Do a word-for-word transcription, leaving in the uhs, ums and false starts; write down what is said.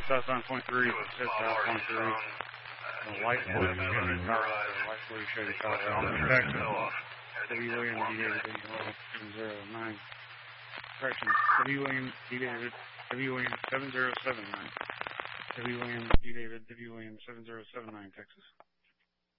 southbound point three, head south point three. The light blue, light blue Chevy Colorado. Texas. W. William D. David seven zero nine. Correction. W. William D. David. W. William seven zero seven nine. W. William D. David. W. William seven zero seven nine, Texas.